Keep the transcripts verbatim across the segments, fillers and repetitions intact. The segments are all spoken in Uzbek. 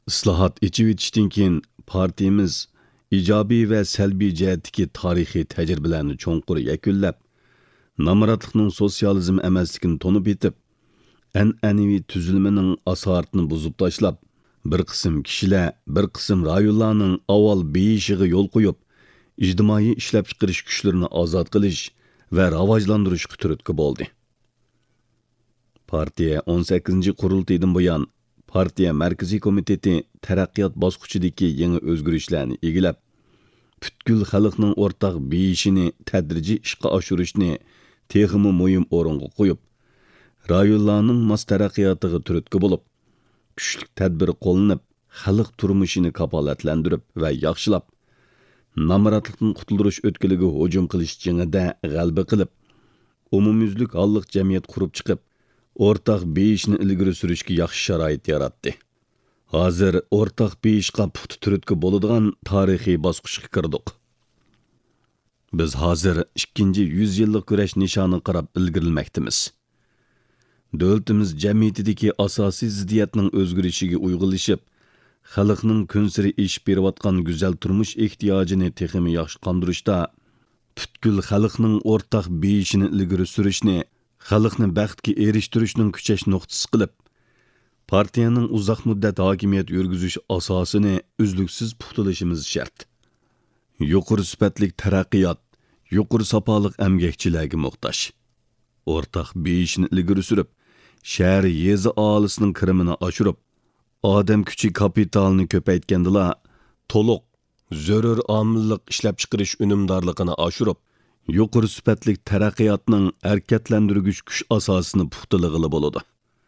islohot ichib etishdan keyin partiyamiz ijobiy va salbiy jihatdagi tarixiy tajribalarni cho'nqur yakunlab, namoratlikning sotsializm emasligini tonib yetib, an'anaviy tuzilmaning asoratini buzib tashlab, bir qism kishilar, bir qism rayonlarning avval beyishiga yo'l qo'yib, ijtimoiy ishlab chiqarish kuchlarini ozod qilish va rivojlantirishga turtki bo'ldi. Partiya o'n sakkizinchi qurultaydan buyon Partiya Markaziy komiteti taraqqiyot bosqichidagi yangi o'zgarishlarni egilab, butkul xalqning o'rtaq beyishini tadrijiy ishga oshirishni texmi muhim o'ringa qo'yib, rayonlarning mas taraqqiyotiga turtki bo'lib, kuchli tadbir qo'llanib, xalq turmushini kapolatlantirib va yaxshilab, namoratlikdan qutuldirish o'tkiliga hujum qilish jingida g'alaba qilib, umumyuzlik holliq jamiyat qurib chiqib, o'rtaq beyishni ilgari surishga yaxshi sharoit yaratdi. Hozir o'rtaq beyishga puxta turtki bo'ladigan tarixiy bosqichga kirdik. Biz hozir ikkinchi yuz yillik kurash nishoniga qarab ilgirilmoqdamiz. Davlatimiz jamiyatidagi asosiy ziddiyatning o'zgarishiga uyg'unlashib, xalqning kunsiri eshib berayotgan go'zal turmush ehtiyojini texmi yaxshi qondirishda, butkul xalqning o'rtaq beyishini ilgari surishni, xalqni baxtga erishtirishning kuchash nuqtasi qilib, partiyaning uzoq muddat hokimiyat yurgizish asosini uzluksiz puxtalashimiz shart. Yuqori sifatli taraqqiyot, yuqori sopoliq emgakchilarga muhtoj. O'rtaq beyishni ilgari surib, shahar yezi aholisining kirimini oshirib, odam kuchi kapitalini ko'paytgandila, to'liq zarur omillik ishlab chiqarish unumdorligini oshirib, yuqori sifatli taraqqiyotning harakatlantirgich kuch asosini puxtalig'ili bo'ladi.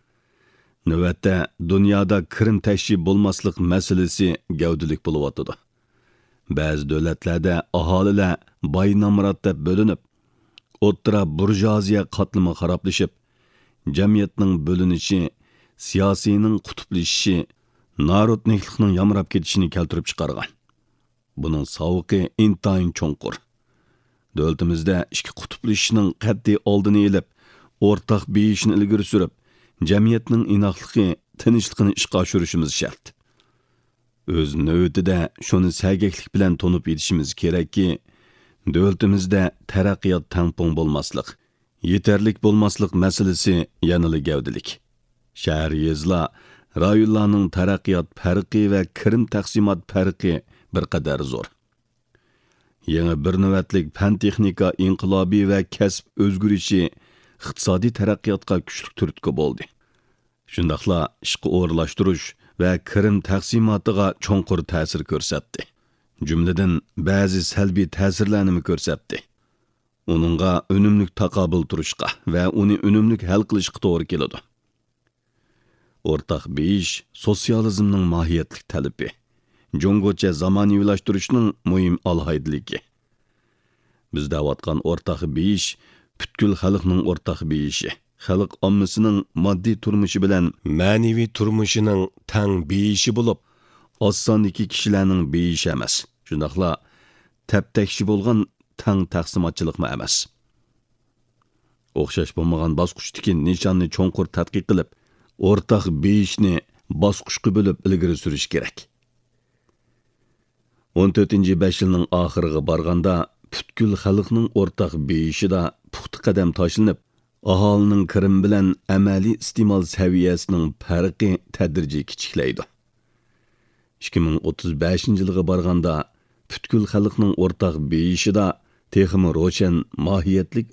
Navbatda dunyoda kirim tashib bo'lmaslik masalasi gavdilik bo'lyotdi. Ba'zi davlatlarda aholilar boy namorat deb bo'linib, o'ttira burjuaziya qatlami xaroblashib, jamiyatning bo'linishi, siyosiyning qutblashishi, narodniklikning yamrab ketishini keltirib chiqargan. Buning savuqi intayin cho'nqur. Davlatimizda ikki qutblashishning qat'iy oldini olib, o'rtaq beyishni ilgari surib, jamiyatning inoqligi, tinchligini ishga oshirishimiz shart. O'z navbatida shuni sagaklik bilan tonib yetishimiz kerakki, davlatimizda taraqqiyot tampon bo'lmaslik, yetarlik bo'lmaslik masalasi yanada gavdilik. Shahar yezlar, rayonlarning taraqqiyot farqi va kirim taqsimot farqi bir qadar zo'r. Yangi bir navbatlik fan texnika inqilobiy va kasb o'zgarishi iqtisodiy taraqqiyotga kuchli turtki bo'ldi. Shundaqla ishqi o'rlashtirish va kirim taqsimotiga cho'nqur ta'sir ko'rsatdi. Jumladan ba'zi salbiy ta'sirlarni ko'rsatdi. Uningga unumli taqobil turishga va uni unumli hal qilishga to'g'ri keladi. O'rtaq beyish sotsializmning mohiyatlik talabi. Jongocha zamoniyylashtirishning muhim alohidligi. Biz davatgan o'rtaq beyish butkul xalqning o'rtaq beyishi. Xalq ommasining moddiy turmushi bilan ma'naviy turmushining tang beyishi bo'lib, osondagi kishilarning beyishi emas. Shundaqla taptakshi bo'lgan tang taqsimotchilikmi emas. O'xshash bo'lmagan bosqichdagi nishonni cho'nqur tadqiq qilib, o'rtaq beyishni bosqichga bo'lib ilgari surish kerak. o'n to'rtinchi besh yilning oxiriga borganda butkul xalqning o'rtaq beyishida puxta qadam tashlanib, aholining kirim bilan amaliy iste'mol saviyasining farqi tadrijiy kichiklaydi. ikki ming o'ttiz beshinchi yilga borganda butkul xalqning o'rtaq beyishida texmi ro'shan mohiyatlik